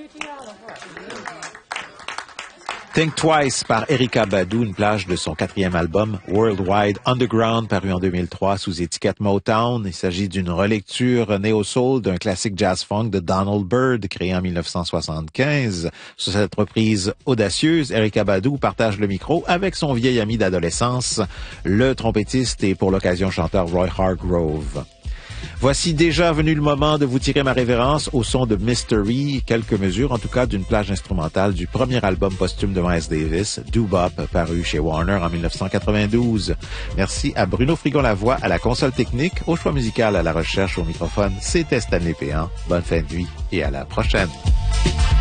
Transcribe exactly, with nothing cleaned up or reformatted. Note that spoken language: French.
Think Twice par Erykah Badu, une plage de son quatrième album Worldwide Underground, paru en deux mille trois sous étiquette Motown. Il s'agit d'une relecture néo-soul d'un classique jazz-funk de Donald Byrd, créé en mille neuf cent soixante-quinze. Sur cette reprise audacieuse, Erykah Badu partage le micro avec son vieil ami d'adolescence, le trompettiste et pour l'occasion chanteur Roy Hargrove. Voici déjà venu le moment de vous tirer ma révérence au son de Mystery, quelques mesures en tout cas d'une plage instrumentale du premier album posthume de Miles Davis, Doo-Bop, paru chez Warner en mille neuf cent quatre-vingt-douze. Merci à Bruno Frigon-Lavoie à la console technique, au choix musical, à la recherche, au microphone. C'était Stanley Péan. Bonne fin de nuit et à la prochaine.